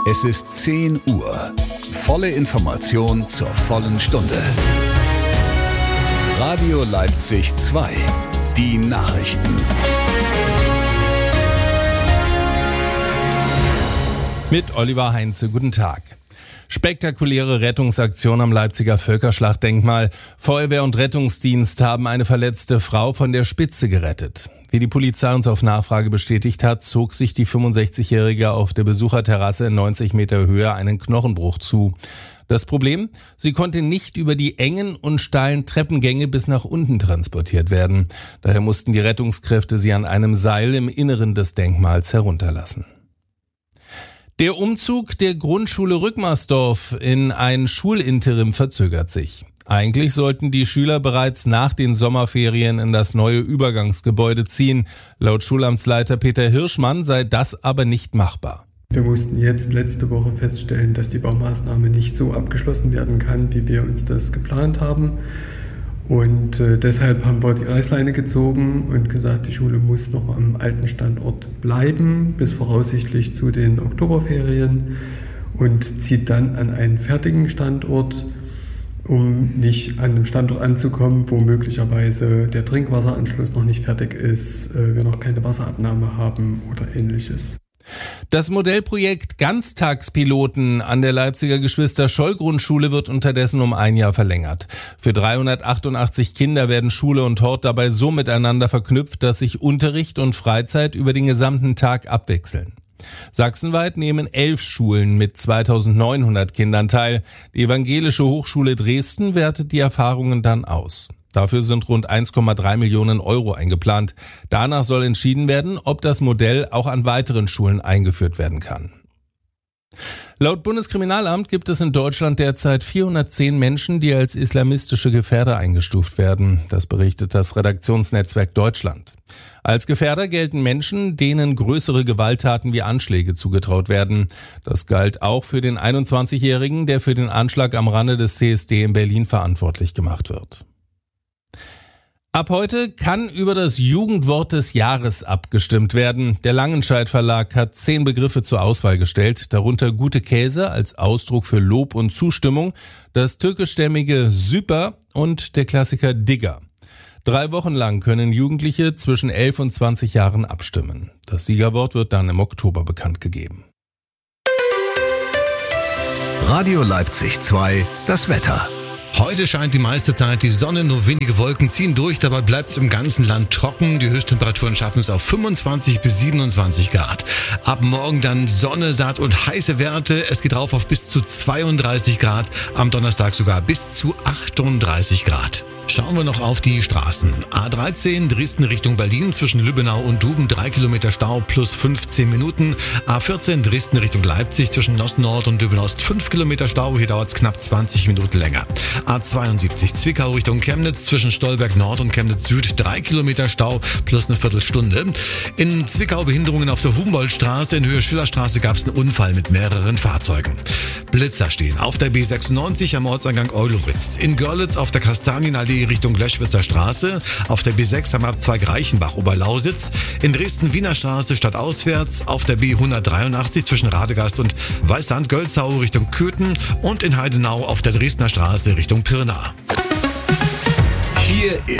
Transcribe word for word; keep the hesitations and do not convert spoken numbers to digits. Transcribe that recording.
Es ist zehn Uhr. Volle Information zur vollen Stunde. Radio Leipzig zwei. Die Nachrichten. Mit Oliver Heinze, guten Tag. Spektakuläre Rettungsaktion am Leipziger Völkerschlachtdenkmal. Feuerwehr und Rettungsdienst haben eine verletzte Frau von der Spitze gerettet. Wie die Polizei uns auf Nachfrage bestätigt hat, zog sich die fünfundsechzigjährige auf der Besucherterrasse in neunzig Meter Höhe einen Knochenbruch zu. Das Problem? Sie konnte nicht über die engen und steilen Treppengänge bis nach unten transportiert werden. Daher mussten die Rettungskräfte sie an einem Seil im Inneren des Denkmals herunterlassen. Der Umzug der Grundschule Rückmarsdorf in ein Schulinterim verzögert sich. Eigentlich sollten die Schüler bereits nach den Sommerferien in das neue Übergangsgebäude ziehen. Laut Schulamtsleiter Peter Hirschmann sei das aber nicht machbar. Wir mussten jetzt letzte Woche feststellen, dass die Baumaßnahme nicht so abgeschlossen werden kann, wie wir uns das geplant haben. Und äh, deshalb haben wir die Reißleine gezogen und gesagt, die Schule muss noch am alten Standort bleiben, bis voraussichtlich zu den Oktoberferien, und zieht dann an einen fertigen Standort, um nicht an einem Standort anzukommen, wo möglicherweise der Trinkwasseranschluss noch nicht fertig ist, äh, wir noch keine Wasserabnahme haben oder ähnliches. Das Modellprojekt Ganztagspiloten an der Leipziger Geschwister-Scholl-Grundschule wird unterdessen um ein Jahr verlängert. Für dreihundertachtundachtzig Kinder werden Schule und Hort dabei so miteinander verknüpft, dass sich Unterricht und Freizeit über den gesamten Tag abwechseln. Sachsenweit nehmen elf Schulen mit zweitausendneunhundert Kindern teil. Die Evangelische Hochschule Dresden wertet die Erfahrungen dann aus. Dafür sind rund eins Komma drei Millionen Euro eingeplant. Danach soll entschieden werden, ob das Modell auch an weiteren Schulen eingeführt werden kann. Laut Bundeskriminalamt gibt es in Deutschland derzeit vierhundertzehn Menschen, die als islamistische Gefährder eingestuft werden. Das berichtet das Redaktionsnetzwerk Deutschland. Als Gefährder gelten Menschen, denen größere Gewalttaten wie Anschläge zugetraut werden. Das galt auch für den einundzwanzigjährigen, der für den Anschlag am Rande des C S D in Berlin verantwortlich gemacht wird. Ab heute kann über das Jugendwort des Jahres abgestimmt werden. Der Langenscheidt Verlag hat zehn Begriffe zur Auswahl gestellt, darunter gute Käse als Ausdruck für Lob und Zustimmung, das türkischstämmige Süper und der Klassiker Digger. Drei Wochen lang können Jugendliche zwischen elf und zwanzig Jahren abstimmen. Das Siegerwort wird dann im Oktober bekannt gegeben. Radio Leipzig zwei, das Wetter. Heute scheint die meiste Zeit die Sonne, nur wenige Wolken ziehen durch, dabei bleibt es im ganzen Land trocken. Die Höchsttemperaturen schaffen es auf fünfundzwanzig bis siebenundzwanzig Grad. Ab morgen dann Sonne, satt und heiße Werte. Es geht rauf auf bis zu zweiunddreißig Grad, am Donnerstag sogar bis zu achtunddreißig Grad. Schauen wir noch auf die Straßen. A dreizehn Dresden Richtung Berlin zwischen Lübbenau und Duben drei Kilometer Stau plus fünfzehn Minuten. A vierzehn Dresden Richtung Leipzig zwischen Nost-Nord und Düben-Ost fünf Kilometer Stau, hier dauert es knapp zwanzig Minuten länger. A zweiundsiebzig Zwickau Richtung Chemnitz zwischen Stolberg Nord und Chemnitz Süd drei Kilometer Stau plus eine Viertelstunde. In Zwickau Behinderungen auf der Humboldtstraße, in Höhe Schillerstraße gab es einen Unfall mit mehreren Fahrzeugen. Blitzer stehen auf der B sechsundneunzig am Ortseingang Eulowitz. In Görlitz auf der Kastanienallee Richtung Löschwitzer Straße, auf der B sechs am Abzweig Reichenbach Oberlausitz, in Dresden Wiener Straße stadtauswärts, auf der B hundertdreiundachtzig zwischen Radegast und Weißsand-Gölzau Richtung Köthen und in Heidenau auf der Dresdner Straße Richtung Pirna. Hier